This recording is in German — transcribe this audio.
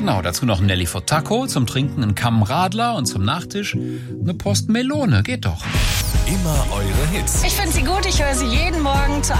Genau, dazu noch ein Nelly Furtacco, zum Trinken ein Kamm Radler und zum Nachtisch eine Post Melone. Geht doch. Immer eure Hits. Ich finde sie gut, ich höre sie jeden Morgen zur